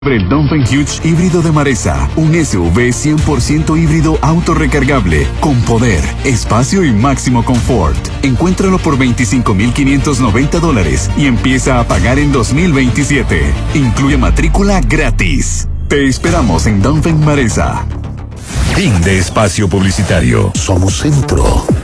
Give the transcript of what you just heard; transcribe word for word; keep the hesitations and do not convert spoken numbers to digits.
El Dongfeng Huge híbrido de Maresa, un S U V cien por ciento híbrido autorrecargable, con poder, espacio y máximo confort. Encuéntralo por veinticinco mil quinientos noventa dólares y empieza a pagar en dos mil veintisiete. Incluye matrícula gratis. Te esperamos en Dongfeng Maresa. Fin de espacio publicitario. Somos Centro.